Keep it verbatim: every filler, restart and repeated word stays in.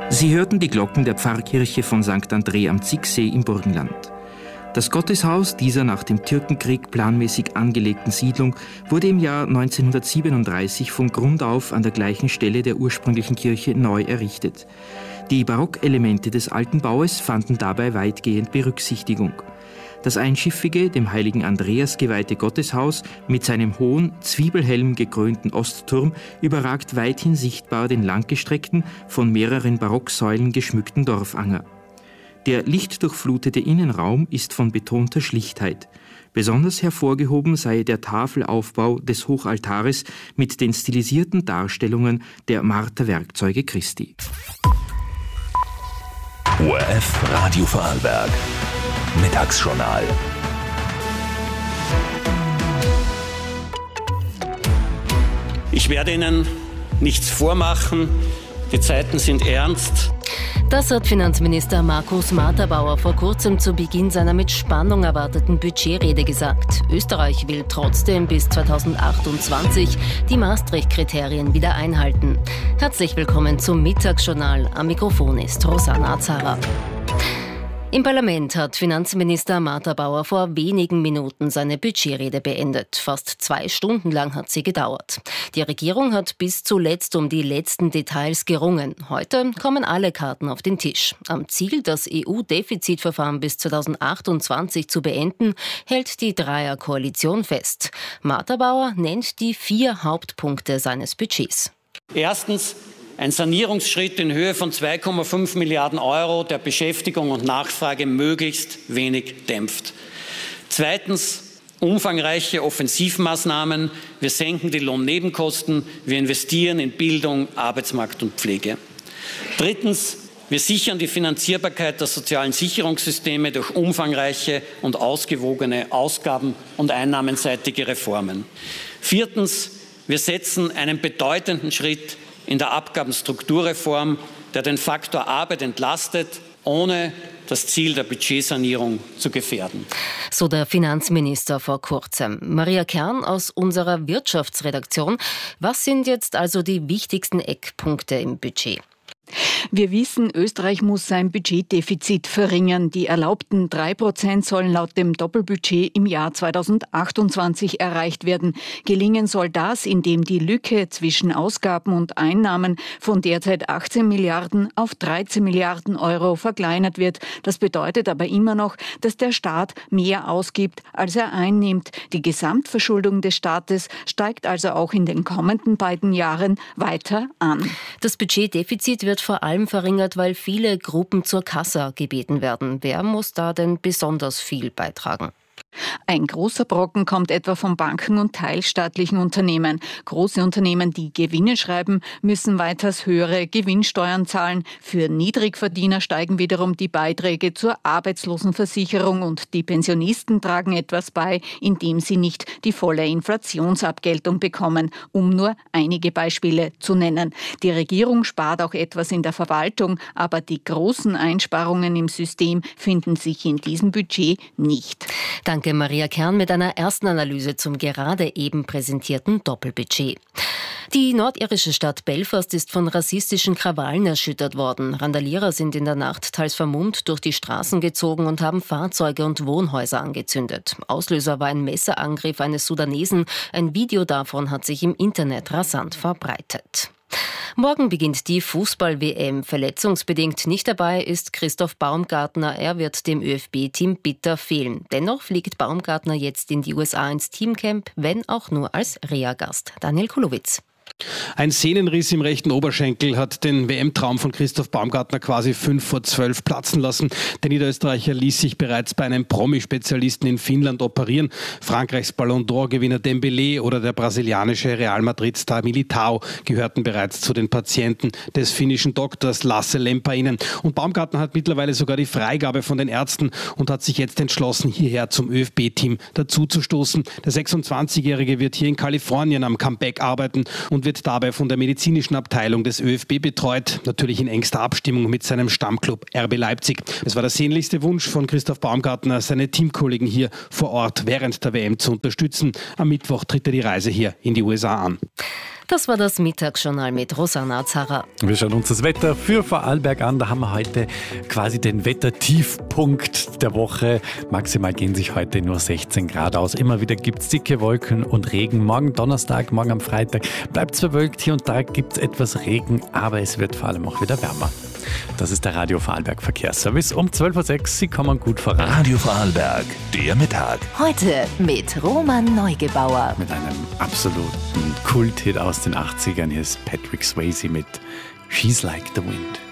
Sie hörten die Glocken der Pfarrkirche von Sankt Andrä am Zicksee im Burgenland. Das Gotteshaus dieser nach dem Türkenkrieg planmäßig angelegten Siedlung wurde im Jahr neunzehnhundertsiebenunddreißig von Grund auf an der gleichen Stelle der ursprünglichen Kirche neu errichtet. Die Barockelemente des alten Baues fanden dabei weitgehend Berücksichtigung. Das einschiffige, dem heiligen Andreas geweihte Gotteshaus mit seinem hohen, zwiebelhelm gekrönten Ostturm überragt weithin sichtbar den langgestreckten, von mehreren Barocksäulen geschmückten Dorfanger. Der lichtdurchflutete Innenraum ist von betonter Schlichtheit. Besonders hervorgehoben sei der Tafelaufbau des Hochaltares mit den stilisierten Darstellungen der Marterwerkzeuge Christi. O R F Radio Vorarlberg. Mittagsjournal. Ich werde Ihnen nichts vormachen. Die Zeiten sind ernst. Das hat Finanzminister Markus Marterbauer vor kurzem zu Beginn seiner mit Spannung erwarteten Budgetrede gesagt. Österreich will trotzdem bis zweitausendachtundzwanzig die Maastricht-Kriterien wieder einhalten. Herzlich willkommen zum Mittagsjournal. Am Mikrofon ist Rosanna Azara. Im Parlament hat Finanzminister Marterbauer vor wenigen Minuten seine Budgetrede beendet. Fast zwei Stunden lang hat sie gedauert. Die Regierung hat bis zuletzt um die letzten Details gerungen. Heute kommen alle Karten auf den Tisch. Am Ziel, das E U-Defizitverfahren bis zweitausendachtundzwanzig zu beenden, hält die Dreierkoalition fest. Marterbauer nennt die vier Hauptpunkte seines Budgets. Erstens, ein Sanierungsschritt in Höhe von zwei Komma fünf Milliarden Euro, der Beschäftigung und Nachfrage möglichst wenig dämpft. Zweitens, umfangreiche Offensivmaßnahmen. Wir senken die Lohnnebenkosten, wir investieren in Bildung, Arbeitsmarkt und Pflege. Drittens, wir sichern die Finanzierbarkeit der sozialen Sicherungssysteme durch umfangreiche und ausgewogene Ausgaben- und einnahmenseitige Reformen. Viertens, wir setzen einen bedeutenden Schritt in der Abgabenstrukturreform, der den Faktor Arbeit entlastet, ohne das Ziel der Budgetsanierung zu gefährden. So der Finanzminister vor kurzem. Maria Kern aus unserer Wirtschaftsredaktion. Was sind jetzt also die wichtigsten Eckpunkte im Budget? Wir wissen, Österreich muss sein Budgetdefizit verringern. Die erlaubten drei Prozent sollen laut dem Doppelbudget im Jahr zweitausendachtundzwanzig erreicht werden. Gelingen soll das, indem die Lücke zwischen Ausgaben und Einnahmen von derzeit achtzehn Milliarden auf dreizehn Milliarden Euro verkleinert wird. Das bedeutet aber immer noch, dass der Staat mehr ausgibt, als er einnimmt. Die Gesamtverschuldung des Staates steigt also auch in den kommenden beiden Jahren weiter an. Das Budgetdefizit wird vor allem verringert, weil viele Gruppen zur Kassa gebeten werden. Wer muss da denn besonders viel beitragen? Ein großer Brocken kommt etwa von Banken und teilstaatlichen Unternehmen. Große Unternehmen, die Gewinne schreiben, müssen weiters höhere Gewinnsteuern zahlen. Für Niedrigverdiener steigen wiederum die Beiträge zur Arbeitslosenversicherung und die Pensionisten tragen etwas bei, indem sie nicht die volle Inflationsabgeltung bekommen, um nur einige Beispiele zu nennen. Die Regierung spart auch etwas in der Verwaltung, aber die großen Einsparungen im System finden sich in diesem Budget nicht. Danke Maria Kern mit einer ersten Analyse zum gerade eben präsentierten Doppelbudget. Die nordirische Stadt Belfast ist von rassistischen Krawallen erschüttert worden. Randalierer sind in der Nacht teils vermummt durch die Straßen gezogen und haben Fahrzeuge und Wohnhäuser angezündet. Auslöser war ein Messerangriff eines Sudanesen. Ein Video davon hat sich im Internet rasant verbreitet. Morgen beginnt die Fußball-W M. Verletzungsbedingt nicht dabei ist Christoph Baumgartner. Er wird dem ÖFB-Team bitter fehlen. Dennoch fliegt Baumgartner jetzt in die U S A ins Teamcamp, wenn auch nur als Reha-Gast. Daniel Kulowitz. Ein Sehnenriss im rechten Oberschenkel hat den W M-Traum von Christoph Baumgartner quasi fünf vor zwölf platzen lassen. Der Niederösterreicher ließ sich bereits bei einem Promi-Spezialisten in Finnland operieren. Frankreichs Ballon d'Or-Gewinner Dembélé oder der brasilianische Real Madrid-Star Militao gehörten bereits zu den Patienten des finnischen Doktors Lasse Lempäinen. Und Baumgartner hat mittlerweile sogar die Freigabe von den Ärzten und hat sich jetzt entschlossen, hierher zum ÖFB-Team dazuzustoßen. Der sechsundzwanzigjährige wird hier in Kalifornien am Comeback arbeiten und wird dabei von der medizinischen Abteilung des ÖFB betreut, natürlich in engster Abstimmung mit seinem Stammclub R B Leipzig. Es war der sehnlichste Wunsch von Christoph Baumgartner, seine Teamkollegen hier vor Ort während der W M zu unterstützen. Am Mittwoch tritt er die Reise hier in die U S A an. Das war das Mittagsjournal mit Rosanna Zarra. Wir schauen uns das Wetter für Vorarlberg an. Da haben wir heute quasi den Wettertiefpunkt der Woche. Maximal gehen sich heute nur sechzehn Grad aus. Immer wieder gibt es dicke Wolken und Regen. Morgen Donnerstag, morgen am Freitag bleibt es bewölkt. Hier und da gibt es etwas Regen, aber es wird vor allem auch wieder wärmer. Das ist der Radio Vorarlberg Verkehrsservice um zwölf Uhr sechs. Sie kommen gut voran. Radio Vorarlberg, der Mittag. Heute mit Roman Neugebauer. Mit einem absoluten Kulthit aus den achtzigern. Hier ist Patrick Swayze mit She's Like the Wind.